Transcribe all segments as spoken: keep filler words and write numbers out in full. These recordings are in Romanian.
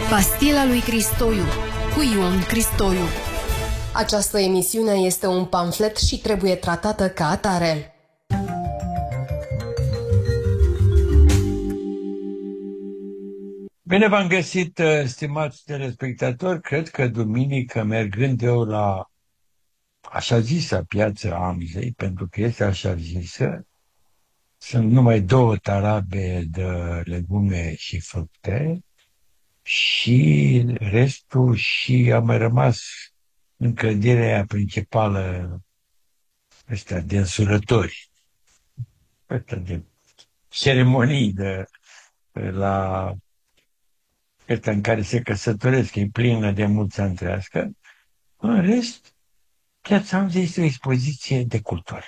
Pastila lui Cristoiu cu Ion Cristoiu. Această emisiune este un pamflet și trebuie tratată ca atare. Bine v-am găsit, stimați telespectatori. Cred că duminică, mergând eu la așa zisă piață Amzei, pentru că este așa zisă, sunt numai două tarabe de legume și fructe și restul, și a mai rămas în clădirea principală ăsta de însurători, ăsta de ceremonii de la ăsta în care se căsătoresc, e plină de mulți ani trăiască. În rest, Piața Amzei este o expoziție de cultură.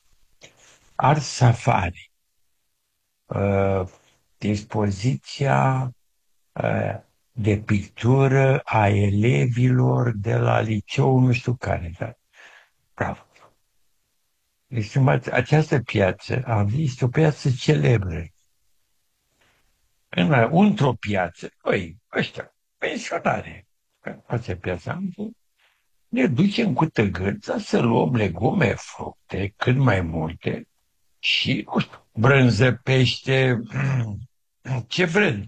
Art Safari. Uh, expoziția uh, de pictură a elevilor de la liceu nu știu care. Dar, bravo. Este, această piață Amzei este o piață celebră. În, într-o piață, băi, ăștia, pensionare, face Piața Amzei, ne ducem cu tăgăța să luăm legume, fructe, cât mai multe, și, nu știu, brânză, pește, ce vrem.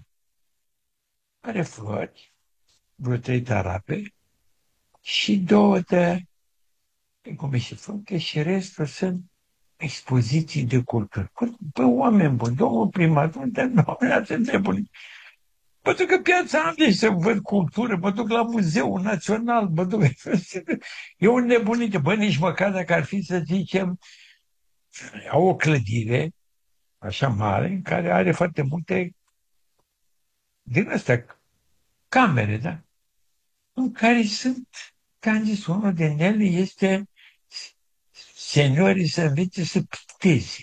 Are flori, vreo trei tarape și două de legume și fructe, și restul sunt expoziții de cultură. Bă, oameni buni, domnul primar, unde nu ați întrebut? Mă duc în Piața Amzei să văd cultură, mă duc la Muzeul Național, mă duc... E un nebunit. Bă, nici măcar dacă ar fi să zicem, au o clădire așa mare, în care are foarte multe din astea camere, da? În care sunt, ca am zis, unul din ele este seniorii să învețe să picteze.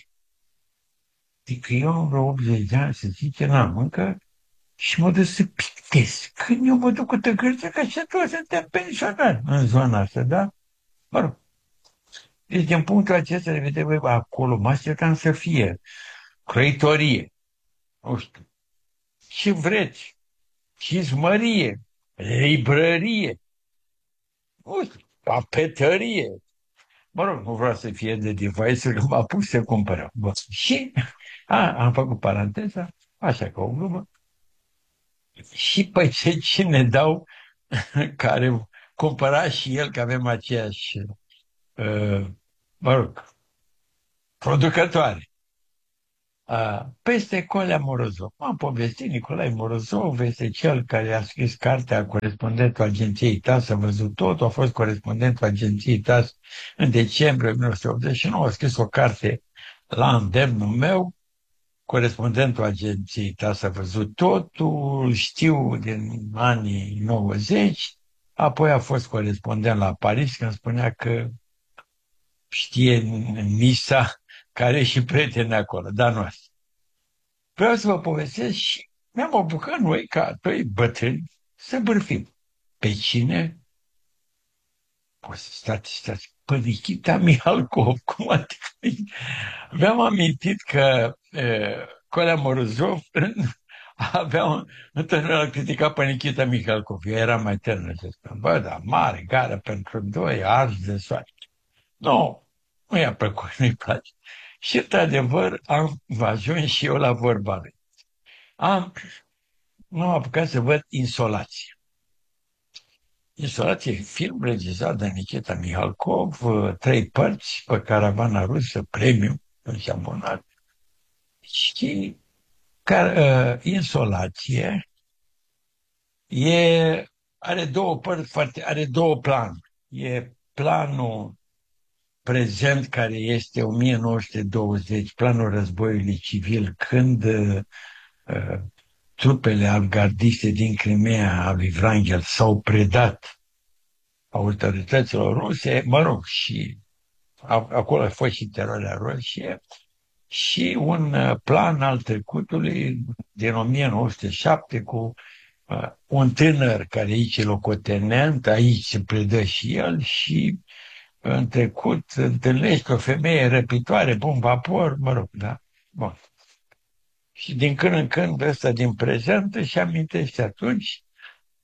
Adică eu am vreo optzeci de ani, să zice, n-am încă, și mă duc să pictez. Când eu mă duc cu tăgărță, că și toți suntem pensionari în zona asta, da? Mă rog. Deci, din punctul acesta de vedere, acolo mă așteptam să fie croitorie, nu știu, ce vreți, cizmărie, librărie, nu știu, papetărie. Mă rog, nu vreau să fie de device, că m-a pus să cumpărăm. Bă. Și a, am făcut paranteza, așa ca o glumă. Și pe ce cine dau, care cumpăra și el, că avem aceeași, uh, mă rog, producătoare. Uh, peste Colea Morozov. M-am povestit, Nicolae Morozov este cel care a scris cartea, corespondentul agenției T A S, a văzut tot, a fost corespondentul agenției T A S în decembrie o mie nouă sute optzeci și nouă, a scris o carte la îndemnul meu, corespondentul agenției T A S a văzut totul, știu din anii nouăzeci, apoi a fost corespondent la Paris, când spunea că știe Nisa, care e și prieten acolo, dar nu asta. Vreau să vă povestesc și ne-am apucat noi, ca doi bătrâni, să bârfim. Pe cine? Poți să stați, stați, pe Nikita Mihalkov, cum adică? Mi-am amintit că uh, Colea Morozov avea un, întâlnire, l-a criticat pe Nikita Mihalkov. Eu eram mai tânăr, să spun. Bă, da, mare, gară pentru doi, ars de soare. Nu, nu i-a plăcut, nu-i place. Și, într-adevăr, am ajuns și eu la vorba lui. Am, m-am apucat să văd Insolație. Insolație, film regizat de Nikita Mihalkov, trei părți, pe Caravana rusă, premiu, însemnat. Și car, uh, Insolație e, are două părți foarte, are două planuri. E planul prezent, care este o mie nouă sute douăzeci, planul războiului civil, când uh, trupele avgardiste din Crimea a lui Wrangel s-au predat autorităților ruse, mă rog, și acolo a fost și teroarea roșie, și un plan al trecutului din o mie nouă sute șapte cu uh, un tânăr care aici e locotenent, aici se predă și el, și în trecut întâlnește o femeie răpitoare pe un vapor, mă rog, da? Bun. Și din când în când ăsta din prezent își amintește atunci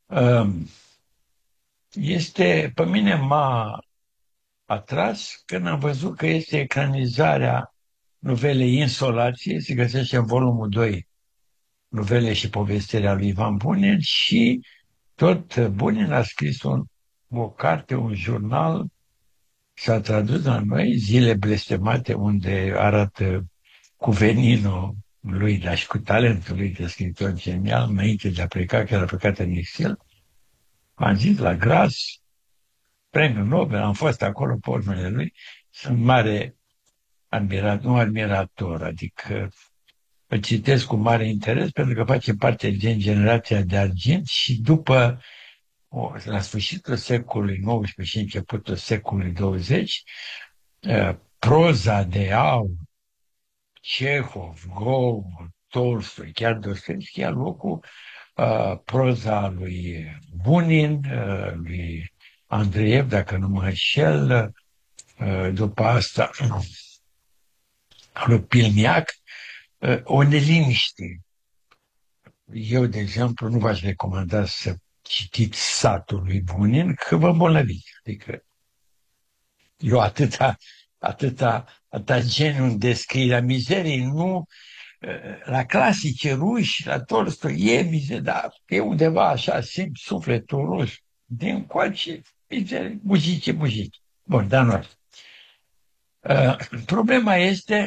Um, este, pe mine m-a atras când am văzut că este ecranizarea novelei Insolație, se găsește în volumul doi, novele și povestirea lui Ivan Bunin, și tot Bunin a scris un, o carte, un jurnal, s-a tradus la noi, Zile blestemate, unde arată cu veninul lui, dar și cu talentul lui de scriitor genial, înainte de a pleca, că a plecat în exil. Am zis la Graz, premiul Nobel, am fost acolo pe urmele lui, sunt mare admirat, nu admirator, adică îl citesc cu mare interes pentru că face parte din generația de argint și după, o, la sfârșitul secolului nouăsprezece și începutul secolului douăzeci, uh, proza de aur, Cehov, Gogol, Tolstoi, chiar Dostoevski, a luat cu uh, proza lui Bunin, uh, lui Andreev, dacă nu mă înșel, uh, după asta lui Pilniac, uh, o neliniște. Eu, de exemplu, nu v-aș recomanda să citiți Satul lui Bunin, că vă îmbolnăviți. Adică eu atâta, atâta, atâta geniu în descrierea mizeriei, nu la clasice ruși, la Tolstoi, e mizerie, dar e undeva așa, simt sufletul rus, din coace, mizerie, muzice, muzice. Bun, dar nu. Uh, problema este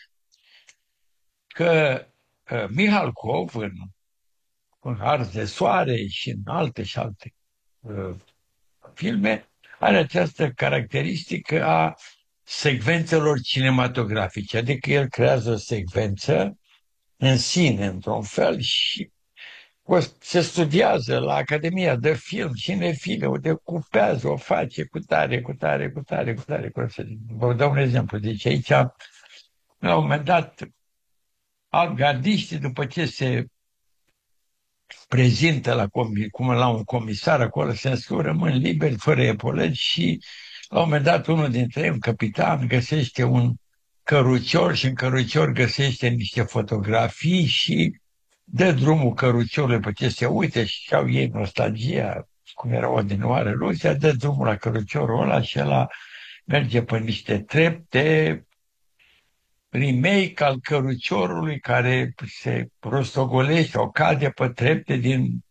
că uh, Mihalkov, în, în Ars de Soare și în alte și alte uh, filme, are această caracteristică a secvențelor cinematografice, adică el creează o secvență în sine, într-un fel, și se studiază la Academia de Film, cinefile, o decupează, o face cu tare, cu tare, cu tare, cu tare. Cu tare. Vă dau un exemplu. Deci aici, la un moment dat, avantgardiștii, după ce se prezintă la, cum la un comisar acolo, se înscriu, rămân liberi, fără epolegi, și la un moment dat unul dintre ei, un capitan, găsește un cărucior și în cărucior găsește niște fotografii și dă drumul căruciorului, pe ce se uite și au ei nostalgia, cum era odinioară Rusia, dă drumul la căruciorul ăla și ăla merge pe niște trepte, remake al căruciorului care se rostogolește, o cade pe trepte din,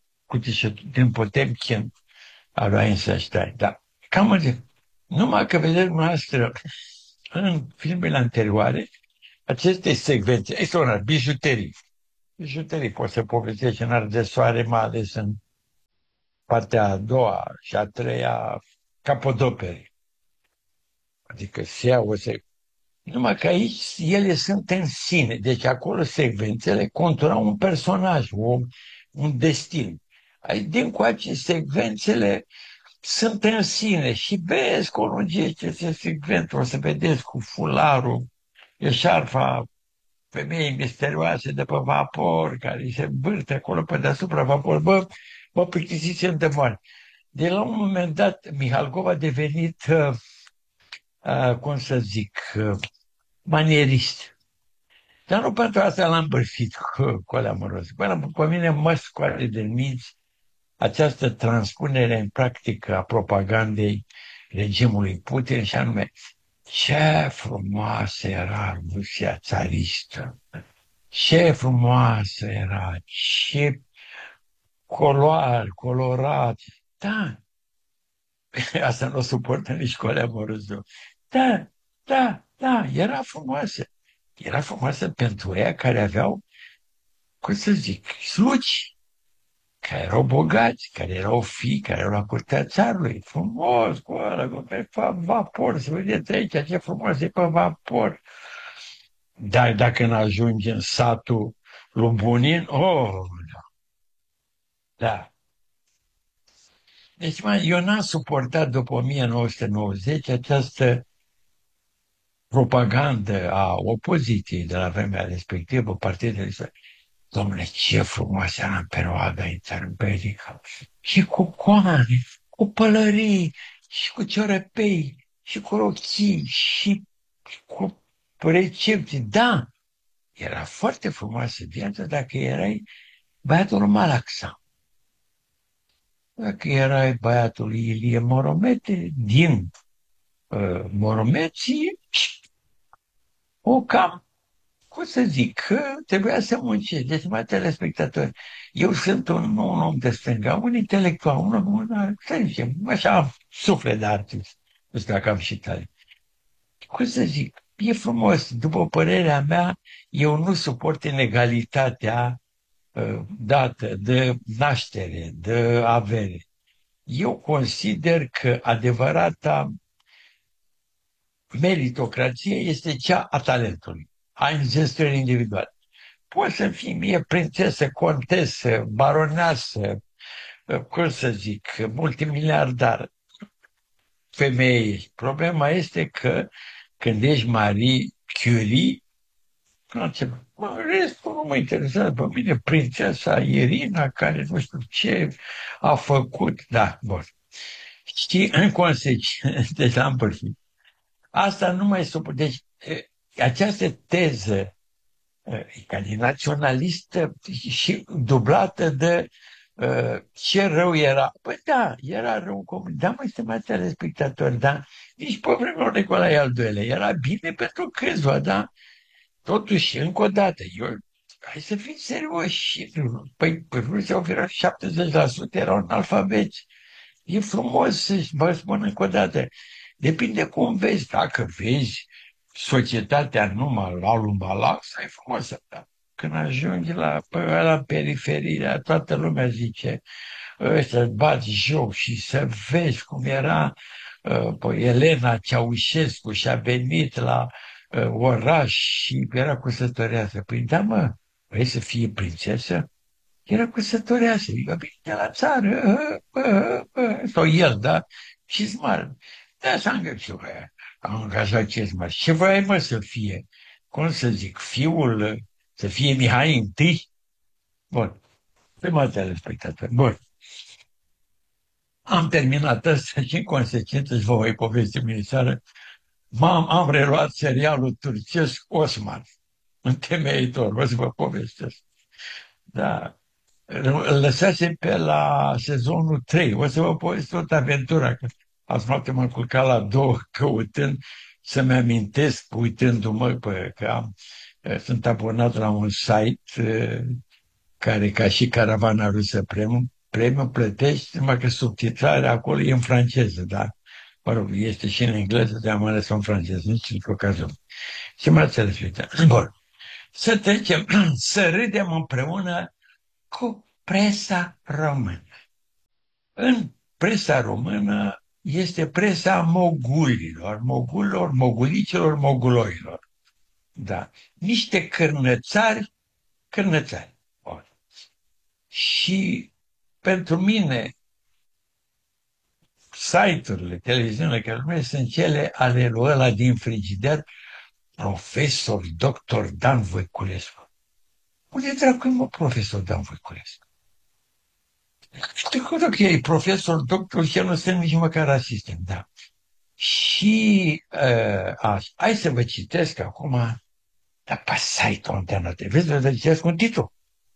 din Potemkin al lui Einstein. Da. Cam de, numai că vedeți dumneavoastră în filmele anterioare, aceste secvențe, extraordinar, bijuterii. Bijuterii poți să povestești în Ars de Soare, mai ales în partea a doua și a treia, capodopere. Adică se ia o se... Numai că aici ele sunt în sine. Deci acolo secvențele conturau un personaj, un, un destin. Aici, din coace, secvențele sunt în sine și vezi că lungește secvență, o să vedeți cu fularul, eșarfa femeii misterioase de pe vapor, care se bârte acolo pe deasupra vapor. Bă, mă plictisisem de moare. De la un moment dat, Mihalkov a devenit, uh, uh, cum să zic, uh, manierist. Dar nu pentru asta l-am bărfit cu, cu alea amorose. Până pe mine mă scoate de minți această transpunere în practică a propagandei regimului Putin, și anume, ce frumoasă era Rusia țaristă, ce frumoasă era, ce coloar, colorat. Da, asta nu o suportă nici Colea Morozu. Da, da, da, era frumoasă. Era frumoasă pentru ea care aveau, cum să zic, slugi, care erau bogați, care erau fii, care erau la curtea țarului. Frumos, cu ăla, pe vapor, să vedeți aici ce frumos e pe vapor. Dar dacă ne ajungi în satul lui Bunin, oh, da. Da. Deci, mă, eu n-am suportat după o mie nouă sute nouăzeci această propagandă a opoziției de la vremea respectivă, partidele. Dom'le, ce frumoasă era în perioada interbelică. Și cu coane, cu pălării, și cu ciorăpei, și cu rochii, și cu recepții. Da, era foarte frumoasă viața dacă erai băiatul malaxa. că erai băiatul lui Ilie Moromete, din uh, Moromeții, o cam, cum să zic, că trebuia să muncești. Deci, mai telespectatori, eu sunt un, un om de stânga, un intelectual, un om, un, să zicem, așa, am suflet de artist. Nu știu dacă am și tare. Cum să zic, e frumos. După părerea mea, eu nu suport inegalitatea uh, dată de naștere, de avere. Eu consider că adevărata meritocrație este cea a talentului, a înzestrării individuale. Poți să fii mie prințesă, contesă, baroneasă, cum să zic, multimiliardar, femeie. Problema este că când ești Marie Curie, mă, restul nu mă interesează pe mine, prințesa Irina, care nu știu ce a făcut, da, bun. Și în consecință, deci l-am părțit. Asta nu mai suport. Deci, această teză ca de naționalistă și dublată de uh, ce rău era. Păi da, era rău comun. Da, mai este mai telespectatori, da. Nici pe vremea Nicolae al doilea. Era bine pentru câțiva, da. Totuși, încă o dată, eu, hai să fim serioși. Păi, pe Rusia au fost șaptezeci la sută erau analfabeti. E frumos să-și vă spun încă o dată. Depinde cum vezi. Dacă vezi societatea numai la lumbalax, ai frumos. Dar când ajungi la, la periferie, toată lumea zice ăștia bați joc și să vezi cum era uh, Elena Ceaușescu și a venit la uh, oraș și era cusătoreasă. Păi da, mă, vrei să fie prințesă? Era cusătoreasă, eu venit de la țară, bă, bă, sau el, da? Și smart. Da, s-a angajat, am angajat ce smart. Ce voiai, mă, să fie? Cum să zic, fiul, să fie Mihai întâi? Bun, prima telespectator. Bun. Am terminat asta și în consecință și vă voi povesti mâine seară. M-am, am reluat serialul turcesc Osman, întemeitor, o să vă povestesc. Da. Îl lăsase pe la sezonul trei. O să vă povestesc tot aventura, că azi noapte m-am culcat la două căutând să-mi amintesc, uitându-mă pe, că am, sunt abonat la un site care, ca și Caravana Rusă Premium, premium plătești, numai că subtitrarea acolo e în franceză, da? Mă rog, este și în engleză, dar am ales în franceză, nici într-o cazul. Și m-a înțeles, uite. Bun. Să trecem, să râdem împreună cu presa română. În presa română este presa mogulilor, mogulilor, mogulicilor, moguloilor. Da. Niște cârnățari, cârnățari. Bun. Și pentru mine, site-urile, televiziunile care numesc sunt cele ale lui ăla din frigider, profesor doctor Dan Voiculescu. Unde dracu mă profesor Dan Voiculescu? Știu că dacă e profesor doctor și el nu sunt nici măcar asistent, da. Și uh, așa, hai să vă citesc acum, dar pe site-ul alternativ. Vreți să vă citesc un titlu?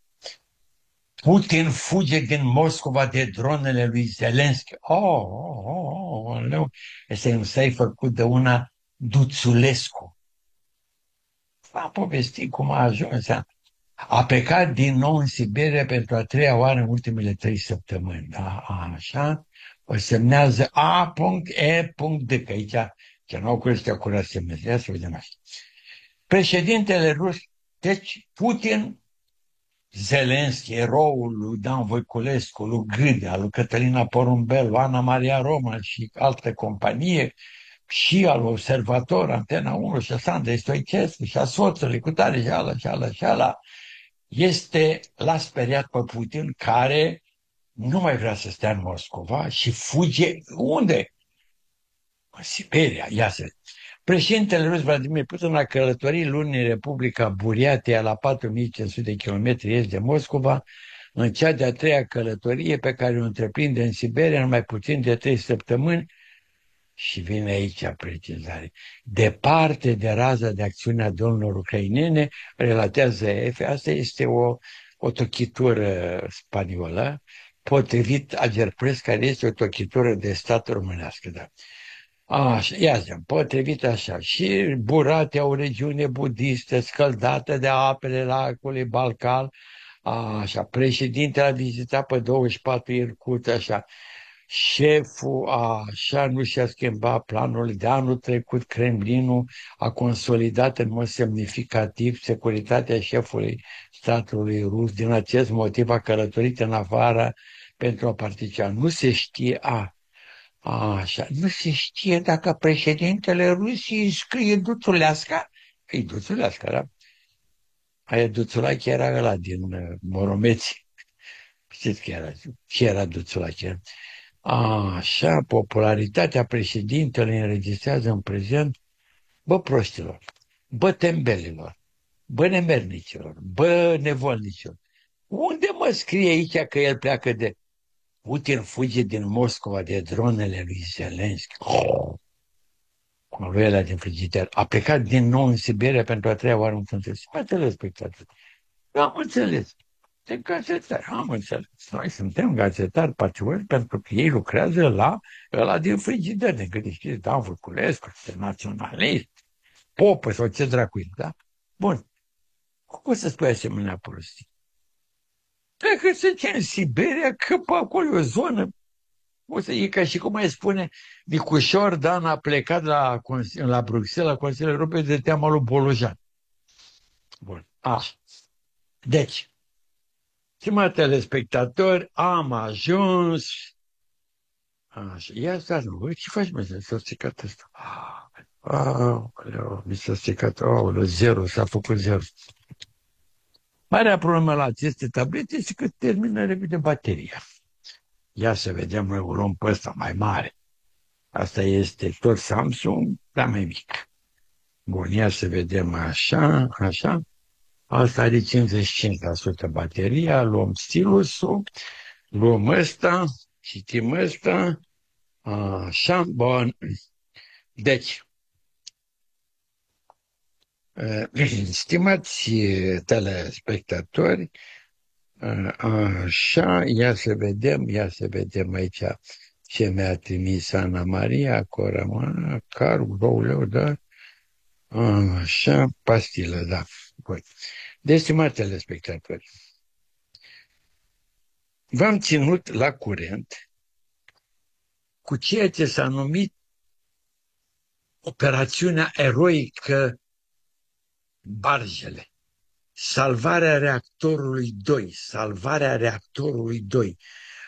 Putin fuge din Moscova de dronele lui Zelenski. Oh, oh, oh, oh, oh. Este un site făcut de una Duțulescu. V-am povestit cum a ajuns. A plecat din nou în Siberia pentru a treia oară în ultimele trei săptămâni. Da? Așa, o semnează A E D, că aici, ce nu au curstea curat semnează. Ia să vedem așa. Președintele rus, deci Putin, Zelenski, eroul lui Dan Voiculescu, lui Gâdea, lui Cătălina Porumbel, lui Ana Maria Roman și altă companie, și al Observator, Antena unu și a Sandrei Stoicescu și a soțului, cu tare și ala, și ala, și ala, este, l-a speriat pe Putin, care nu mai vrea să stea în Moscova și fuge unde? În Siberia, ia să. Președintele rus Vladimir Putin a călătorit luni în Republica Buriatia, la patru mii cinci sute de kilometri est de Moscova, în cea de-a treia călătorie pe care o întreprinde în Siberia în mai puțin de trei săptămâni. Și vine aici precizare. Departe de raza de acțiune a domnilor ucrainene, relatează E F, asta este o, o tochitură spaniolă, potrivit Agerpres, care este o tochitură de stat românească, da. Așa, ia zi, potrivit așa, și Burat e o regiune budistă scăldată de apele lacului Balcal, așa, președintele a vizitat pe douăzeci și patru Irkut, așa, șeful, așa, nu și-a schimbat planul de anul trecut, Kremlinul a consolidat în mod semnificativ securitatea șefului statului rus, din acest motiv a călătorit în afară pentru a participa. Nu se știe, a, Așa, nu se știe dacă președintele Rusiei scrie Duțuleasca. E Duțuleasca, da? Aia Duțulache era ăla din uh, Moromeți. Știți că era, ce era Duțulache? Așa, popularitatea președintelui înregistrează în prezent, bă prostilor, bă tembelilor, bă nemernicilor, bă nevolnicilor. Unde mă scrie aici că el pleacă de... Putin fuge din Moscova de dronele lui Zelenski. Oh! Cu lui ăla din frigider. A plecat din nou în Siberia pentru a treia oară, nu înțeles. Mă înțeles, spectator. Am înțeles. De gazetari, am înțeles. Noi suntem gazetari patrioți pentru că ei lucrează la ăla din frigider. De câte știți, Dan Vârculescu, este naționalist, popă sau ce dracu, da? Bun. Cum poți să spui asemenea prostii? Dacă se ce în Siberia, că pe acolo e o zonă. O să e ca și cum mai spune Nicușor Dan a plecat la, la Bruxelles, la Consiliul Europei, de teama lui Bolojan. Bun. Așa. Deci, stimați telespectatori, am ajuns. Așa. Ia să nu, ce faci, mă, s-a stricat ăsta. Aoleu, mi s-a stricat, aoleu, zero, s-a făcut zero. Marea problemă la aceste tablete este că termină repede bateria. Ia să vedem, noi o luăm pe ăsta mai mare. Asta este tot Samsung, dar mai mic. Bun, ia să vedem așa, așa. Asta are cincizeci și cinci la sută bateria, luăm stilusul, luăm ăsta, citim ăsta, așa, bun. Deci, stimați telespectatori, așa, ia să vedem, ia să vedem aici ce mi-a trimis Ana Maria, Coramana, carul, două leu, da? Așa, pastilă, da. Bun. Deci, stimați telespectatori, v-am ținut la curent cu ceea ce s-a numit operațiunea eroică Barjele. Salvarea reactorului doi, salvarea reactorului doi.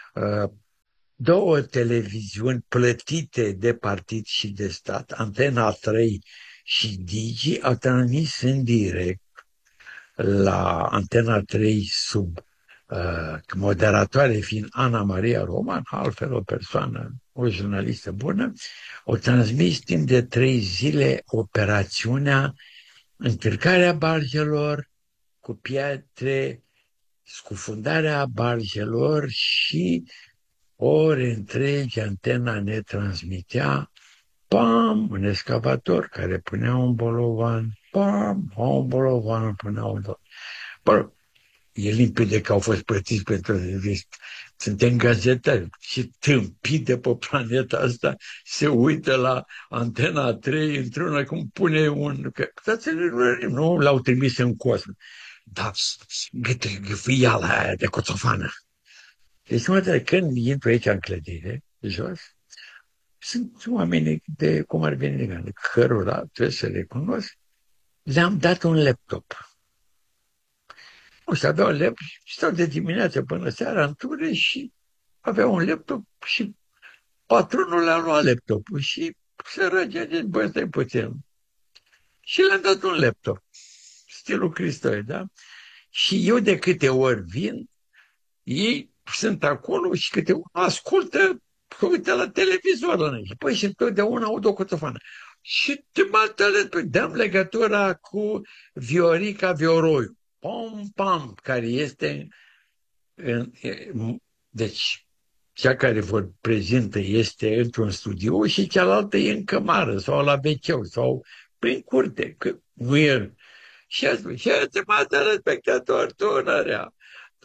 Două televiziuni plătite de partid și de stat, Antena trei și Digi, au transmis în direct la Antena trei sub uh, moderatoare fiind Ana Maria Roman, altfel o persoană, o jurnalistă bună, au transmis timp de trei zile operațiunea încărcarea barjelor cu pietre, scufundarea barjelor și ore întregi antena ne transmitea, pam, un excavator care punea un bolovan, pam, un bolovan punea un bolovan. Bă, e limpede că au fost plătiți pentru revist. Suntem gazetari și tâmpii de pe planeta asta se uită la Antena trei într-una cum pune un... Că, nu l-au trimis în cosmos. Dar gâfâiala aia de coțofană. Deci, mă, când intru aici în clădire, jos, sunt oameni de, cum ar veni, de cărora trebuie să recunosc, le-am dat un laptop. Nu știu, aveau un laptop și stau de dimineață până seara în ture și aveau un laptop și patronul le-a luat laptopul și se răgea, deci, bă, stai puțin. Și le-am dat un laptop, stilul Cristoi, da? Și eu de câte ori vin, ei sunt acolo și câte unul ascultă, uite la televizor la noi. Păi și întotdeauna aud o coțofană. Și te mă dăm legătura cu Viorica Vioroiu. Pam, pam, care este în, deci cea care vă prezintă este într-un studio și cealaltă e în cămară sau la veceu sau prin curte, că nu e. Și a spus, și a mă spectator, Dunărea,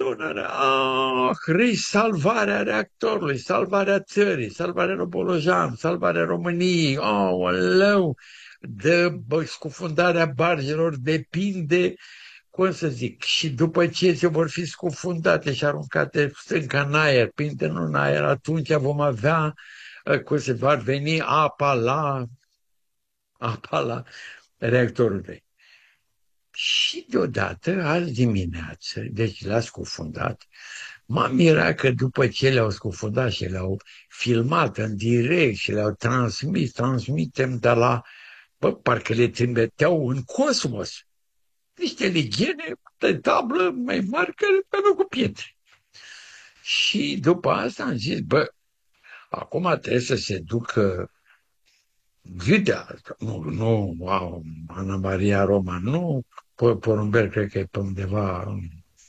tunără, ah, salvarea reactorului, salvarea țării, salvarea Robolojan, salvarea României, oh, leu, de bă, scufundarea barjelor depinde, cum să zic, și după ce se vor fi scufundate și aruncate stânca în aer, pinte nu în aer, atunci vom avea, cum se va veni apa la, apa la reactorul vechi. Și deodată, azi dimineață, deci l-a scufundat, m-a mirat că după ce le-au scufundat și le-au filmat în direct și le-au transmis, transmitem de la, bă, parcă le trimiteau în cosmos. Niște ligiene de tablă mai mari care erau cu pietre. Și după asta am zis, bă, acum trebuie să se ducă Videa, nu, nu, wow, Ana Maria Roma, nu, Porumbel cred că e pe undeva în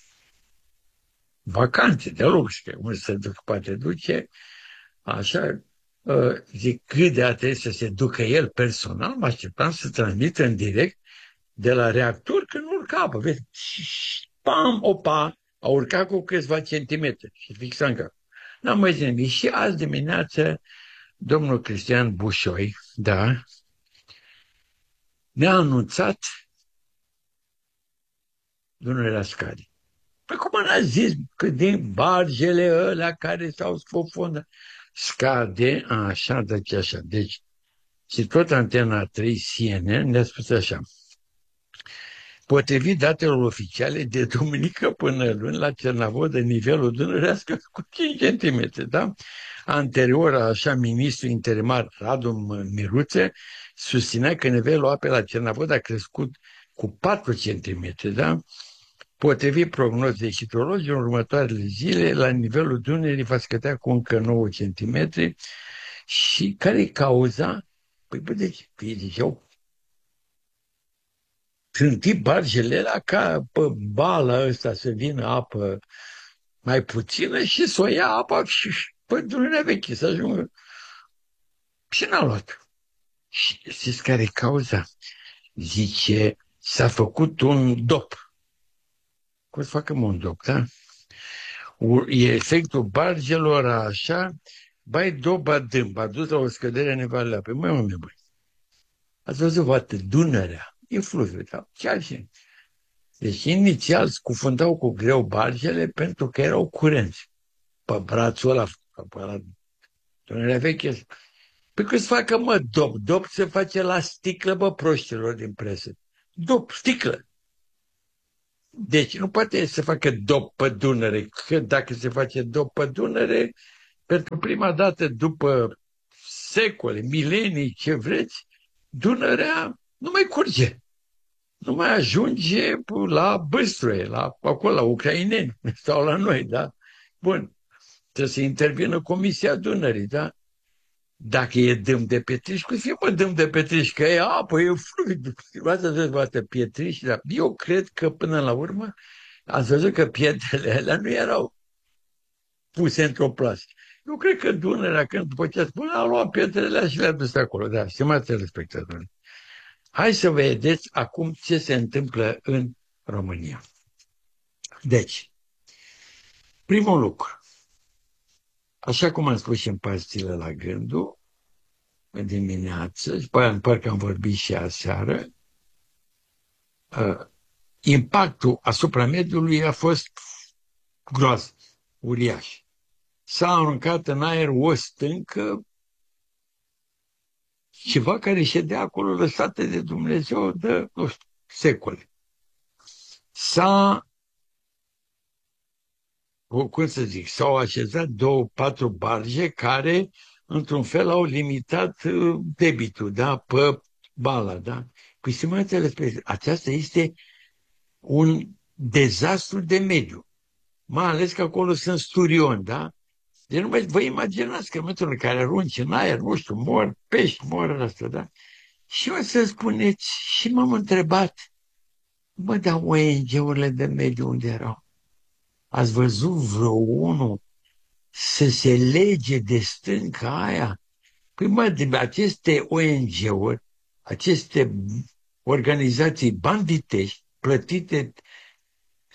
vacanțe de lux, că unde se duc, poate duce, așa, zic, Videa trebuie să se ducă el personal, mă așteptam să transmită în direct de la reactor când urca apă, vezi, pam, opa, a urcat cu câțiva centimetri și fixa în cap. N-am mai zis nimic. Și azi dimineață, domnul Cristian Bușoi, da, ne-a anunțat Dunărea scade. Păi cum n-a zis că din bargele ălea care s-au scufundat scade, așa, deci așa. Deci, și tot Antena trei C N N ne-a spus așa. Potrivit datelor oficiale, de duminică până luni, la Cernavodă, nivelul Dunării a scăzut cu cinci centimetri, da? Anterior, așa, ministrul interimar Radu Miruțe susținea că nivelul apei la Cernavodă a crescut cu patru centimetri, da? Potrivit prognozei hidrologice, în următoarele zile, la nivelul Dunării va scădea cu încă nouă centimetri. Și care e cauza? Păi, bă, deci, deci au trântit bargele la ca pe bala ăsta să vină apă mai puțină și să o ia apa și pe Dunărea Veche să ajungă. Și n-a luat. Și știți care e cauza? Zice, s-a făcut un dop. Cum să facă un dop, da? E efectul bargelor așa, bai doba dâmb, a dus la o scădere a nivelului apei. Măi, măi, măi, ați văzut o dată Dunărea, e fluviu, da? Chiar și. Deci inițial scufundau cu greu bargele pentru că erau curenți. Pe brațul ăla, pe ăla, Dunărea Veche. Păi că să facă, mă, dop. Dop se face la sticlă, bă, proștilor din presă. Dop, sticlă. Deci nu poate să facă dop pe Dunăre, că dacă se face dop pe Dunăre, pentru prima dată după secole, milenii, ce vreți, Dunărea nu mai curge. Nu mai ajunge la Băstroie, la, acolo, la ucraineni sau la noi, da? Bun, trebuie să intervină Comisia Dunării, da? Dacă e dâm de pietriș, cu fie mă dâm de pietriș, că e apă, e fluid, luați dezbată pietriș, dar eu cred că până la urmă ați văzut că pietrele alea nu erau puse într-o plasă. Eu cred că Dunărea, când după ce a spus, a luat pietrele alea și le-a dus acolo, da, stimați telespectatori. Hai să vedeți acum ce se întâmplă în România. Deci, primul lucru, așa cum am spus și în pastile la gândul, în dimineață, și parcă am vorbit și aseară, uh, impactul asupra mediului a fost gros, uriaș. S-a aruncat în aer o stâncă, ceva care ședea acolo lăsate de Dumnezeu de, nu știu, secole. S-a, cum să zic, s-au așezat două, patru barge care, într-un fel, au limitat debitul, da, pe bala, da. Păi, stimați, aceasta este un dezastru de mediu. Mai ales că acolo sunt sturioni, da? Deci nu vă imaginați că în momentul în care arunci în aer, nu știu, mor pești, mor asta, da? Și o să spuneți, și m-am întrebat, bă, dar O N G-urile de mediu unde erau? Ați văzut vreo unul să se lege de stânca aia? Păi mă, de aceste O N G-uri, aceste organizații banditești, plătite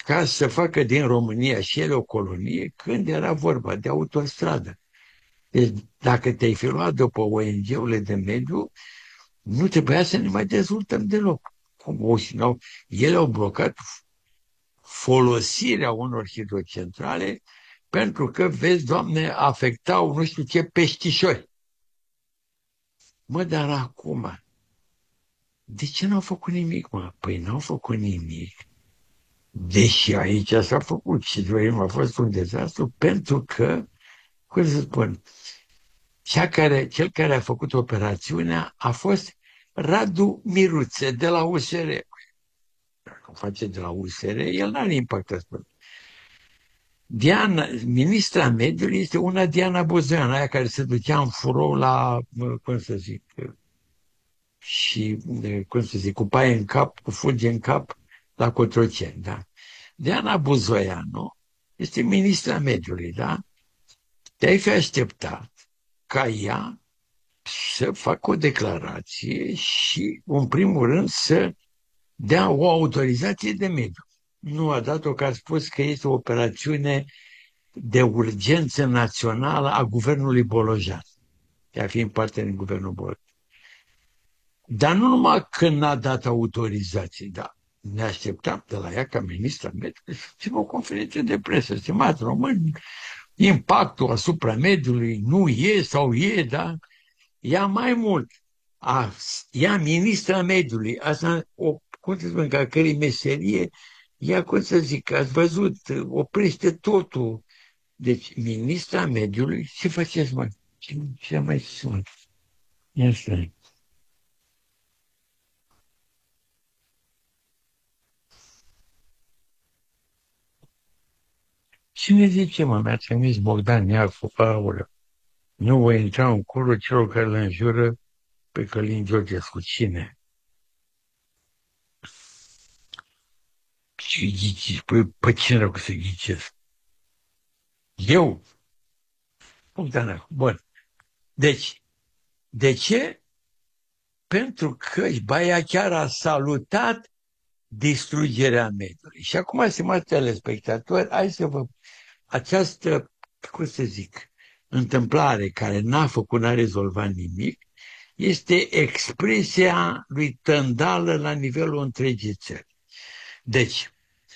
ca să facă din România și ele o colonie când era vorba de autostradă. Deci dacă te-ai fi luat după O N G-urile de mediu, nu trebuia să ne mai dezvoltăm deloc. Cum o șinau, ele au blocat folosirea unor hidrocentrale pentru că, vezi, Doamne, afectau nu știu ce peștișori. Mă, dar acum, de ce n-au făcut nimic, mă? Păi n-au făcut nimic. Deși aici s-a făcut și dorim, a fost un dezastru, pentru că, cum să spun, cea care, cel care a făcut operațiunea a fost Radu Miruțe de la U S R. Dacă o face de la U S R, el n-are impact asupra. Diana, ministra mediului, este una Diana Buzoian, aia care se ducea în furou la, cum să zic, și, cum să zic, cu paie în cap, cu fulge în cap, la Cotroceni, da? Diana Buzoianu este ministra mediului, da? Te-ai fi așteptat ca ea să facă o declarație și, în primul rând, să dea o autorizație de mediu. Nu a dat-o, că a spus că este o operațiune de urgență națională a guvernului Bolojan, ea fiind parte din guvernul Bolojan. Dar nu numai că n-a dat autorizație, dar ne așteptam de la ea ca ministra mediului să țină o conferință de presă. Stimați români, impactul asupra mediului nu e sau e, da? Ea mai mult, a, ea ministra mediului, asta, o, cum să spun, ca cărei meserie, ea, cum să zic, ați văzut, oprește totul. Deci, ministra mediului, ce faceți, mă? Ce, ce mai sunt? Este. Cine zice, mă, mi-a trimis Bogdan Iarcu, aoleu, nu voi intra în curul celor care le înjură pe Călin Georgescu. Cine? Ce ghici? Păi, pe cine rău să ghicesc? Eu? Bogdan Iarcu. Bun. Deci, de ce? Pentru că Baia chiar a salutat distrugerea mediului. Și acum, stimați telespectatori, hai să vă... Această, cum să zic, întâmplare care n-a făcut, n-a rezolvat nimic, este expresia lui Tândală la nivelul întregii țări. Deci,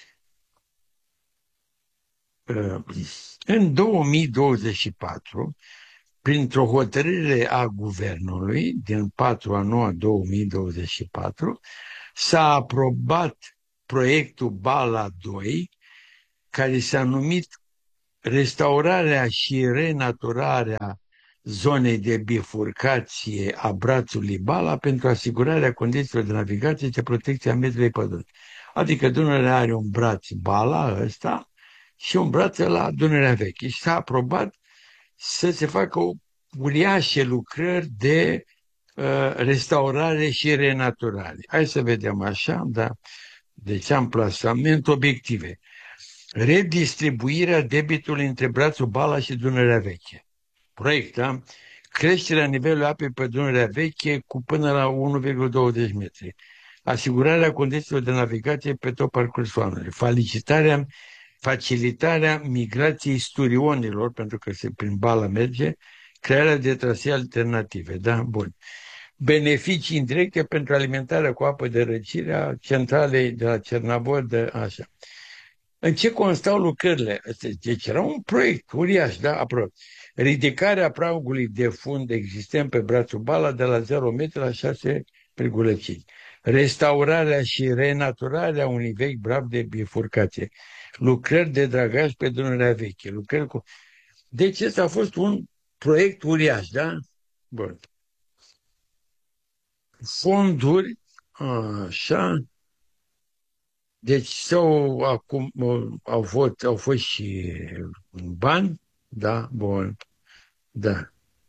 în două mii douăzeci și patru, printr-o hotărâre a guvernului, din patru a nouă două mii douăzeci și patru, s-a aprobat proiectul Bala doi, care s-a numit Restaurarea și renaturarea zonei de bifurcație a brațului Bala pentru asigurarea condițiilor de navigație și protecție a mediului pădurii. Adică Dunărea are un braț Bala ăsta și un braț la Dunărea Veche. Și s-a aprobat să se facă o uriașe lucrări de uh, restaurare și renaturare. Hai să vedem așa, da? Deci amplasament, obiective. Redistribuirea debitului între brațul Bala și Dunărea Veche. Proiect, da? Creșterea nivelului apei pe Dunărea Veche cu până la unu virgulă douăzeci metri. Asigurarea condițiilor de navigație pe tot parcursul anului. Facilitarea, facilitarea migrației sturionilor, pentru că se prin Bala merge, crearea de trasee alternative. Da? Bun. Beneficii indirecte pentru alimentarea cu apă de răcire a centralei de la Cernavod, de așa. În ce constau lucrările? Deci era un proiect uriaș, da? Aproape. Ridicarea pragului de fund existent pe brațul Bala de la zero metri la șase virgulă cinci. Restaurarea și renaturarea unui vechi brab de bifurcație. Lucrări de dragaj pe Dunărea Veche. Lucrări cu... Deci ăsta a fost un proiect uriaș, da? Bun. Fonduri, așa... Deci sau acum au fost, au fost și bani, da, bun, da.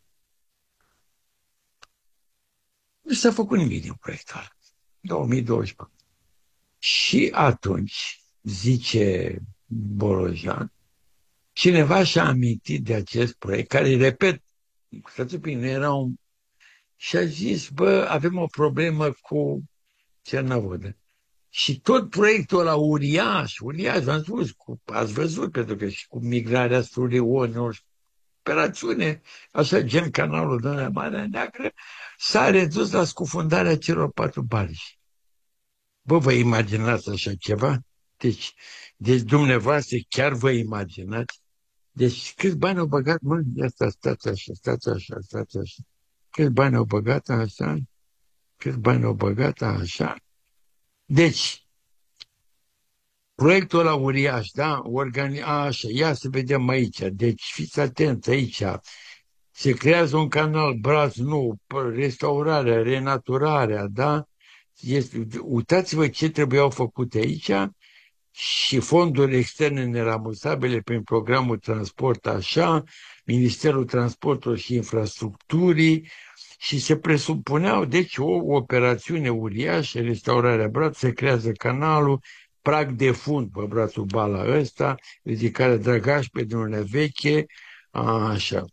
Nu s-a făcut nimic din proiectul ăla, două mii douăzeci și patru. Și atunci, zice Bolojan, cineva și-a amintit de acest proiect, care, repet, stați bine, era un... Și a zis, bă, avem o problemă cu Cernavodă. Și tot proiectul ăla uriaș, uriaș, v-am spus, cu, ați văzut, pentru că și cu migrarea Sturionilor, operațiune, așa gen canalul Dunărea Marea Neagră, s-a redus la scufundarea celor patru barci. Bă, vă imaginați așa ceva? Deci, deci dumneavoastră chiar vă imaginați? Deci câți bani au băgat, mă, ia stați, stați așa, stați așa, stați așa. Câți bani au băgat așa? Câți bani au băgat așa? Deci, proiectul ăla uriaș, da? Organi așa, ia să vedem aici. Deci, fiți atenți aici. Se creează un canal Braț nou, restaurarea, renaturarea, da? Este, uitați-vă ce trebuiau făcute aici și fonduri externe nerambursabile prin programul Transport așa, Ministerul Transportului și Infrastructurii și se presupuneau, deci, o operațiune uriașă, restaurarea Braț, se creează canalul, prag de fund pe brațul Bala ăsta, ridicarea Drăgaș pe Dunărea Veche, așa.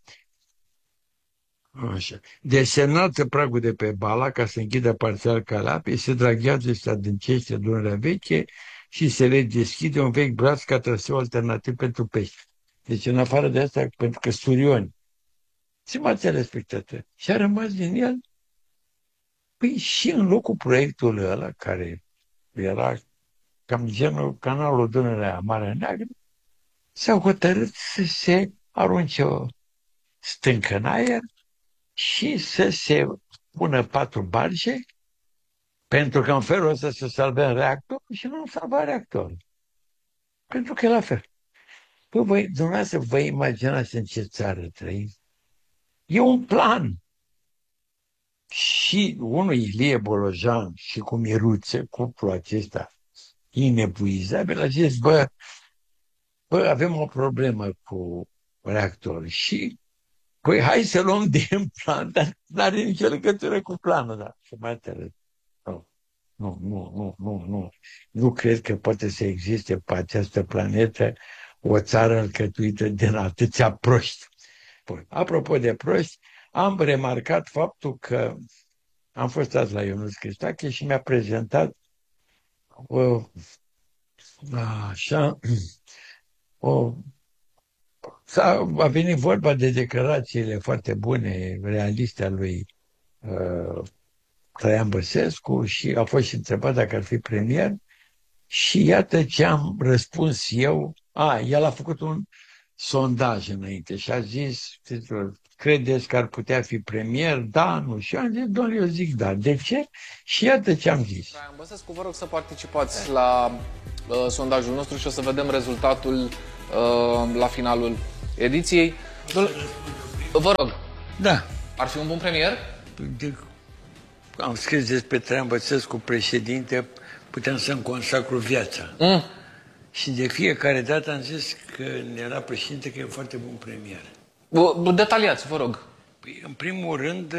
Așa. Desenată pragul de pe Bala ca să închidă parțial Calapii, se draghează și se adâncește Dunărea Veche și se redeschide un vechi braț ca traseu alternativ pentru pești. Deci în afară de asta, pentru că Surioni, stimați spectatori, și a rămas din el, păi și în locul proiectului ăla, care era cam genul canalul Dunărea Marea Neagră, s-au hotărât să se arunce o stâncă în aer și să se pună patru barge, pentru că în felul ăsta să salvăm reactorul și nu salva reactorul. Pentru că e la fel. Păi, voi, dumneavoastră, vă imaginați în ce țară trăiți? E un plan. Și unul Ilie Bolojan și cu Miruțe, cuplul acesta inepuizabil, a zis, bă, bă, avem o problemă cu reactorul și păi hai să luăm din plan, dar nu are nicio legătură cu planul, da. Și mai tare. Nu, nu, nu, nu, nu, nu. Nu cred că poate să existe pe această planetă o țară alcătuită din atâția proști. Păi, apropo de proști, am remarcat faptul că am fost azi la Ionuț Cristache și mi-a prezentat o, așa, o S-a, a venit vorba de declarațiile foarte bune, realiste a lui uh, Traian Băsescu și a fost și întrebat dacă ar fi premier și iată ce am răspuns eu. A, el a făcut un sondaj înainte și a zis, credeți că ar putea fi premier? Da, nu. Și eu am zis, doamne, eu zic da. De ce? Și iată ce am zis. Traian Băsescu, vă rog să participați la uh, sondajul nostru și o să vedem rezultatul uh, la finalul ediției. Vă rog. Da. Ar fi un bun premier? De, am scris despre Traian Băsescu președinte, puteam să-mi consacru viața. Mm. Și de fiecare dată am zis că era președinte, că e foarte bun premier. Detaliați, vă rog. Păi, în primul rând,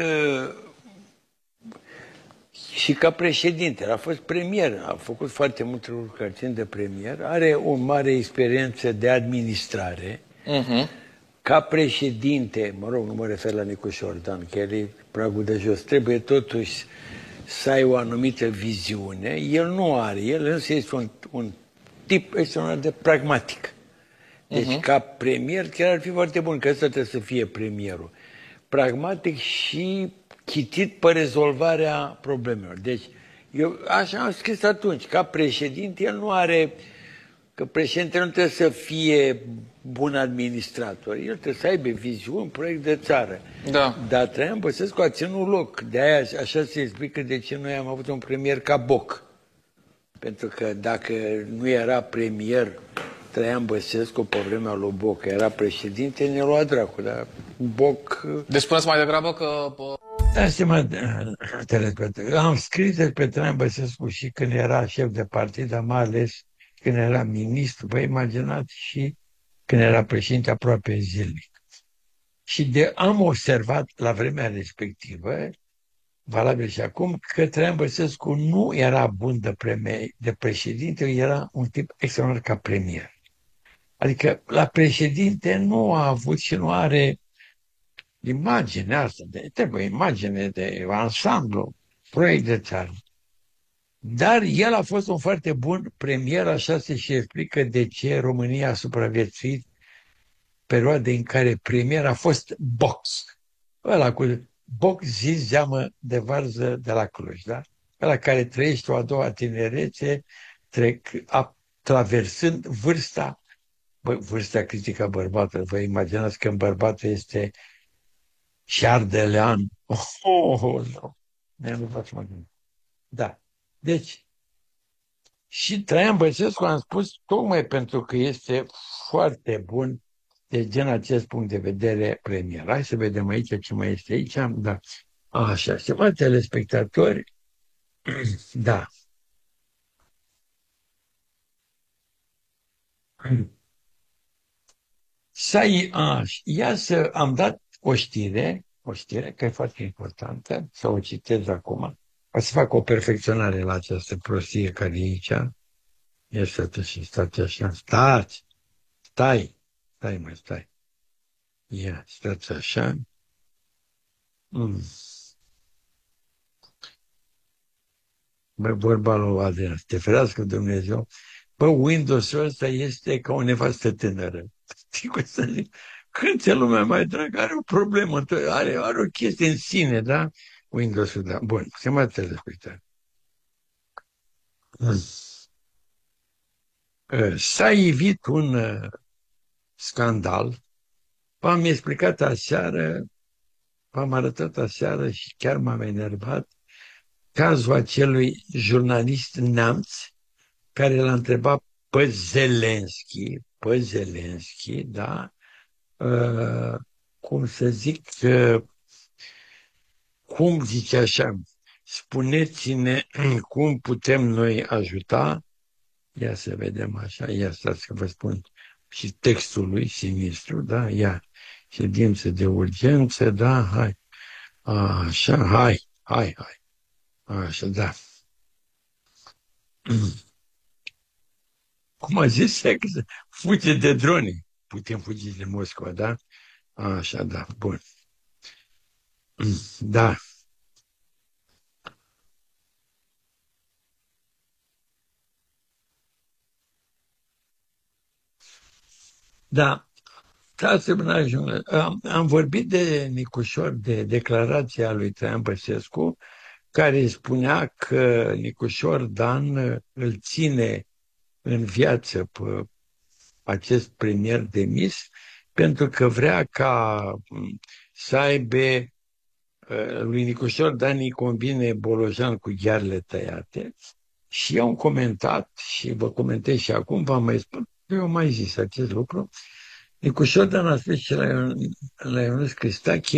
și ca președinte, a fost premier, a făcut foarte multe lucruri care țin de premier, are o mare experiență de administrare. Uh-huh. Ca președinte, mă rog, nu mă refer la Nicu Șordan, că el e pragul de jos, trebuie totuși să ai o anumită viziune. El nu are, el însă este un, un tip extraordinar de pragmatic. Deci, uh-huh. ca premier, chiar ar fi foarte bun, că ăsta trebuie să fie premierul. Pragmatic și chitit pe rezolvarea problemelor. Deci, eu așa am scris atunci, ca președinte, el nu are, că președintele nu trebuie să fie bun administrator, el trebuie să aibă viziuni, proiect de țară. Da. Dar Traian Băsescu a ținut loc. De-aia așa se explică de ce noi am avut un premier ca Boc. Pentru că dacă nu era premier Traian Băsescu pe vremea lui Boc, era președinte, ne lua dracu, dar Boc... Deci spuneți mai degrabă că... Da, stima, am scris despre Traian Băsescu și când era șef de partid, dar mai ales când era ministru, vă imaginați, și când era președinte aproape zilnic. Și de, am observat la vremea respectivă, valabil și acum, că Traian Băsescu nu era bun de, preme, de președinte, era un tip extraordinar ca premier. Adică la președinte nu a avut și nu are imaginea asta, de, trebuie imagine de ansamblu, proiect de țară. Dar el a fost un foarte bun premier, așa se și explică de ce România a supraviețuit perioade în care premier a fost Box. Ăla cu Box zis zeamă de varză de la Cluj, da? Ăla care trăiește o a doua tinerețe, trec, a, traversând vârsta, bă, vârsta critică bărbatul. Vă imaginați că în bărbatul este șardelean. Oh, oh, oh, no. Ne nu faci mă gândi. Da. Deci, și Traian Băsescu am spus tocmai pentru că este foarte bun de gen acest punct de vedere premier. Hai să vedem aici ce mai este aici. Da. Așa, stimați telespectatori, da. Să ia să am dat o știre, o știre care e foarte importantă, să o citez acum. O să fac o perfecționare la această prostie care e aici. Este și stați așa. Stați! Stai! Stai, mai stai. Ia, stați așa. Mm. Bă, vorba lui Adrian, să te ferească Dumnezeu. Bă, Windows-ul ăsta este ca o nevastă tânără. Știi cum să zic? Când ți lumea mai dragă, are o problemă, are, are o chestie în sine, da? Windows-ul, da. Bun, se mai telespectat. Mm. S-a ivit un uh, scandal. V-am explicat aseară, v-am arătat aseară și chiar m-am enervat cazul acelui jurnalist neamț care l-a întrebat pe Zelenski, pe Zelenski, da, uh, cum să zic, uh, cum zice așa, spuneți-ne cum putem noi ajuta, ia să vedem așa, ia stați că vă spun și textul lui sinistru, da, ia, ședință de urgență, da, hai, așa, hai, hai, hai, așa, da. Cum a zis, fuge de drone. Putem fugi de Moscova, da? Așa, da, bun. Da. Da. Ca să nu ajung. Am, am vorbit de Nicușor, de declarația lui Traian Băsescu, care spunea că Nicușor Dan îl ține în viață pe acest premier demis pentru că vrea ca să aibă lui Nicușor Dan îi combine Bolojan cu ghearele tăiate și eu am comentat și vă comentez și acum, v-am mai spus, eu am mai zis acest lucru. Nicușor Dan a spus și la Ionuț Cristache